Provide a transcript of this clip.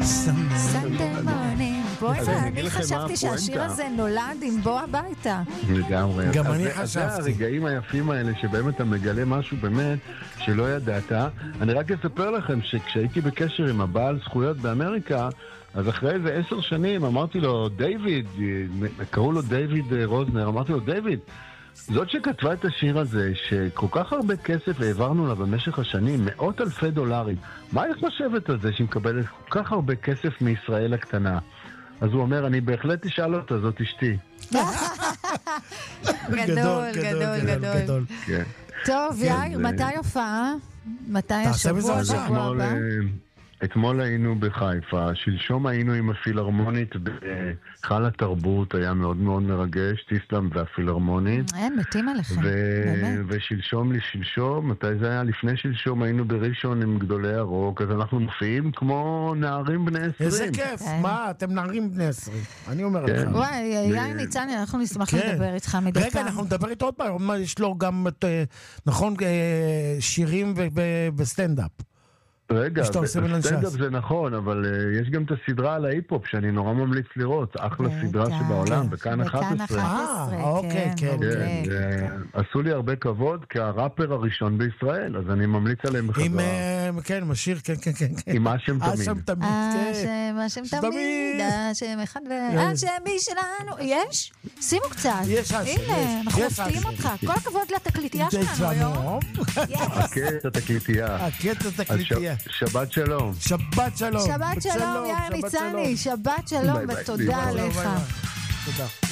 Sunday morning. בואי, אני חשבתי שהשיר הזה נולד עם בוא הביתה. לגמרי. גם אני חשבתי. זה הרגעים היפים האלה שבהם אתה מגלה משהו באמת שלא ידעת. אני רק אספר לכם שכשהייתי בקשר עם הבעל זכויות באמריקה, אז אחרי איזה 10 שנים אמרתי לו, דיוויד, קראו לו דיוויד רוזנר, אמרתי לו, דיוויד, זאת שכתבה את השיר הזה, שכל כך הרבה כסף העברנו לה במשך השנים, $100,000, מה היא חושבת על זה שהיא מקבלת כל כך הרבה כסף מישראל הקטנה? אז הוא אומר, אני בהחלט אשאל אותה, זאת אשתי. גדול. טוב, יאיר, מתי הופעה? מתי השבוע הבא? אתמול היינו בחיפה, שלשום היינו עם הפילהרמונית בחל התרבות, היה מאוד מאוד מרגש, טיסלאם והפילהרמונית. אין, מתים עליכם, באמת. ושלשום, מתי זה היה? לפני שלשום היינו בראשון עם גדולי הרוק, אז אנחנו מופיעים כמו נערים בני 20. איזה כיף, מה? אתם נערים בני 20, אני אומר לכם. וואי, יאיר ניצני, אנחנו נשמח לדבר איתך מדי פעם. רגע, אנחנו נדבר איתו עוד פעם, יש לו גם, נכון, שירים בסטנדאפ. רגע, בסטנדאפ זה נכון, אבל יש גם את הסדרה על ההיפ-הופ שאני נורא ממליץ לראות, אחלה סדרה שבעולם, בכאן 11. אוקיי, כן. עשו לי הרבה כבוד כהראפר הראשון בישראל, אז אני ממליץ עליהם בחזרה. כן, משאיר, כן. עם השם תמיד. השם תמיד, השם אחד השם שלנו, יש? שימו קצת. הנה, אנחנו מפתיעים אותך. כל הכבוד לתקליטייה שלנו היום. הקט התקליטייה. שבת שלום. שבת שלום, יאיר ניצני, שבת שלום ותודה לך. תודה.